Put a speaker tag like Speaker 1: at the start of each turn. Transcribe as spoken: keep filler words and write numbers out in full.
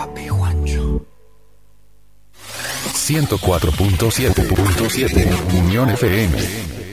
Speaker 1: Papi Juancho.
Speaker 2: ciento cuatro punto siete Unión F M.